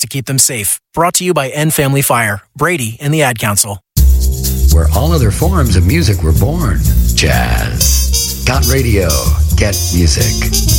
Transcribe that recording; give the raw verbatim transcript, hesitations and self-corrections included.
to keep them safe. Brought to you by End Family Fire, Brady, and the Ad Council. Where all other forms of music were born. Jazz. Got radio. Get music.